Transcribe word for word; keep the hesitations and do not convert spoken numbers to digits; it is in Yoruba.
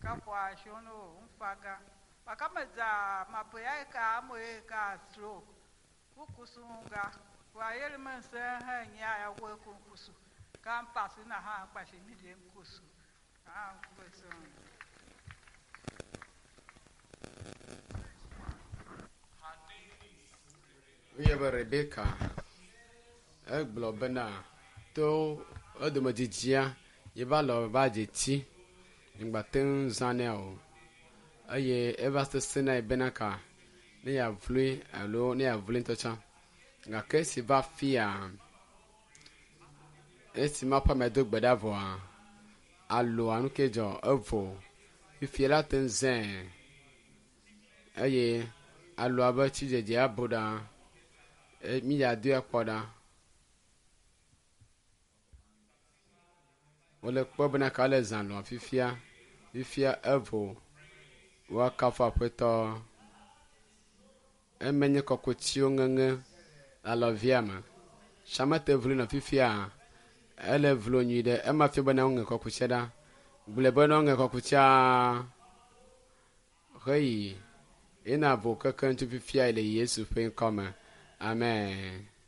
kwa shono umfaga makameza mapoya ka moye ka slow kukusunga kwa yele mense hanya ya we kukusu kan pasu na ha pa shi mi de kusu ah kusu Yeba Rebecca Eglo bena to odomajijia yeba lo ba jeti ngbaten zanel aye eva sena benaka ne ya vlu alo ne ya vlu ntocha nga kesi va fia esi mapa medo gbadavo alo anu kejo ovo ifiela tenzen aye alo abati jeje aboda mi ya do akpoda wole kpobna kale zanlo fifia fifia evo wa kafa peto emenye kokotio ngenge aloviama chamate vlu na fifia ele vlu nyide ema fi bana nge kokucheda bule bana nge kokucha hey ina vo kakan tu fifia ile Yesu pe koma amen.